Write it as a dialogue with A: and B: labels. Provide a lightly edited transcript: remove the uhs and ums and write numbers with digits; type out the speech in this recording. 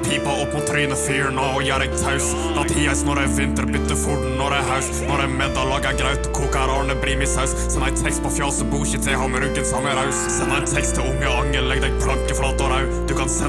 A: pipa opp mot trynet fyren og gjør deg taus. La tida i snorre vinter bytte forden når det er haus. Når det medda lager graut, koker Arne Brim i saus. Send en tekst på fjaset, bo ikke til ham med ruggen samme raus. Send en tekst til unge angel, legg deg plankeflat og rau. Du kan sende